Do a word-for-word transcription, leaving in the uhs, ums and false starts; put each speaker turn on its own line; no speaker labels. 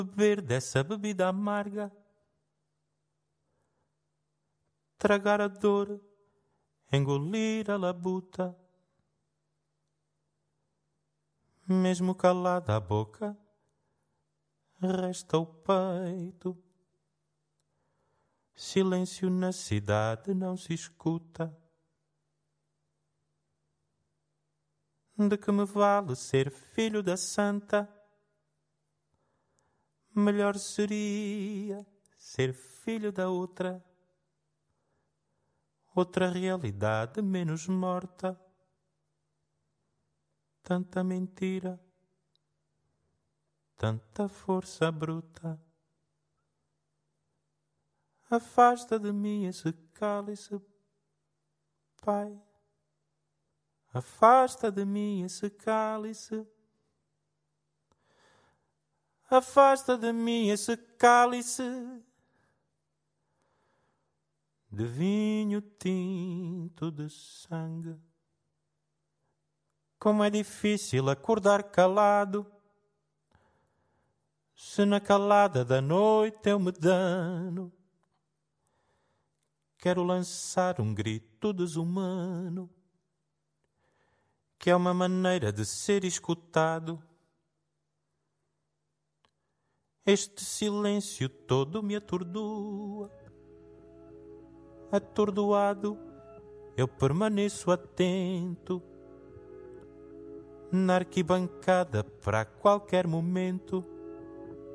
beber dessa bebida amarga, tragar a dor, engolir a labuta, mesmo calada a boca, resta o peito. Silêncio na cidade não se escuta. De que me vale ser filho da santa? Melhor seria ser filho da outra, outra realidade menos morta. Tanta mentira, tanta força bruta. Afasta de mim esse cálice, Pai. Afasta de mim esse cálice. Afasta de mim esse cálice de vinho tinto de sangue. Como é difícil acordar calado, se na calada da noite eu me dano. Quero lançar um grito desumano, que é uma maneira de ser escutado. Este silêncio todo me atordoa. Atordoado, eu permaneço atento na arquibancada para qualquer momento